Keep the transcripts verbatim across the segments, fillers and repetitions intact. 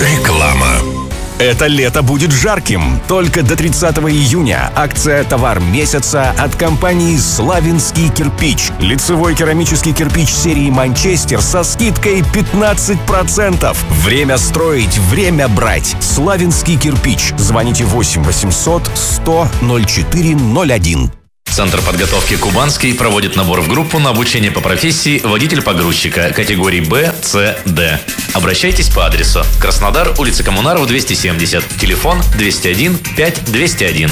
Реклама. Это лето будет жарким. Только до тридцатого июня акция «Товар месяца» от компании «Славянский кирпич». Лицевой керамический кирпич серии «Манчестер» со скидкой пятнадцать процентов. Время строить, время брать. «Славянский кирпич». Звоните восемь восемьсот сто ноль четыре ноль один. Центр подготовки «Кубанский» проводит набор в группу на обучение по профессии водитель-погрузчика категорий Б, С, Д. Обращайтесь по адресу: Краснодар, улица Коммунаров, двести семьдесят, телефон двести один пять двести один.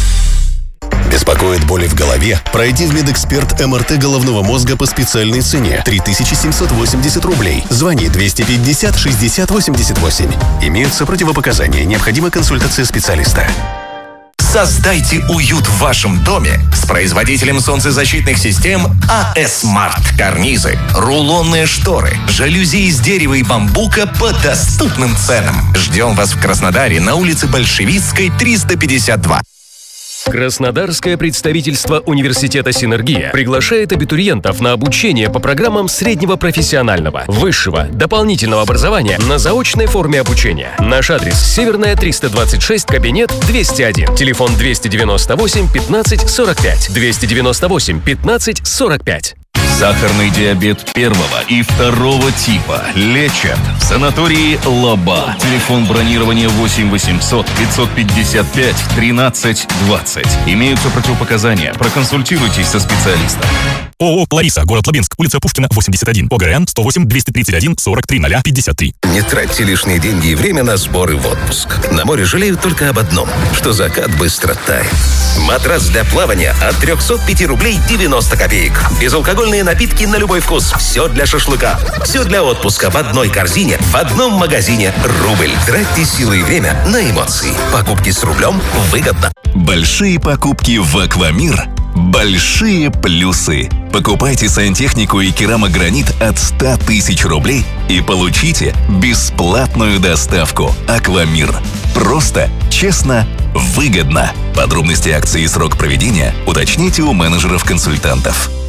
Беспокоит боли в голове? Пройди в медэксперт эм эр тэ головного мозга по специальной цене три тысячи семьсот восемьдесят рублей. Звони двести пятьдесят шестьдесят восемьдесят восемь. Имеются противопоказания. Необходима консультация специалиста. Создайте уют в вашем доме с производителем солнцезащитных систем а эс смарт. Карнизы, рулонные шторы, жалюзи из дерева и бамбука по доступным ценам. Ждем вас в Краснодаре на улице Большевистской, триста пятьдесят два. Краснодарское представительство Университета «Синергия» приглашает абитуриентов на обучение по программам среднего профессионального, высшего, дополнительного образования на заочной форме обучения. Наш адрес: Северная, триста двадцать шесть, кабинет двести один. Телефон двести девяносто восемь пятнадцать сорок пять. двести девяносто восемь пятнадцать сорок пять. Сахарный диабет первого и второго типа лечат в санатории «Лаба». Телефон бронирования восемь восемьсот пятьсот пятьдесят пять тринадцать двадцать. Имеются противопоказания. Проконсультируйтесь со специалистом. ООО «Лариса», город Лабинск, улица Пушкина, восемьдесят один, ОГРН сто восемь двести тридцать один сорок три ноль пятьдесят три. Не тратьте лишние деньги и время на сборы в отпуск. На море жалеют только об одном, что закат быстро тает. Матрас для плавания от трехсот пяти рублей девяносто копеек. Безалкогольные напитки на любой вкус. Все для шашлыка. Все для отпуска в одной корзине, в одном магазине. Рубль. Тратьте силы и время на эмоции. Покупки с рублем выгодно. Большие покупки в «Аквамир». Большие плюсы. Покупайте сантехнику и керамогранит от ста тысяч рублей и получите бесплатную доставку. «Аквамир». Просто, честно, выгодно. Подробности акции и срок проведения уточните у менеджеров-консультантов.